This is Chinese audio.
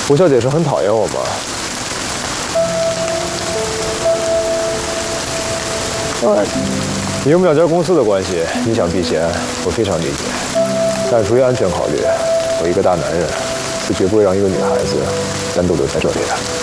吴小姐是很讨厌我吗？因为我们两家公司的关系，你想避嫌，我非常理解。但是出于安全考虑，我一个大男人是绝不会让一个女孩子单独留在这里的。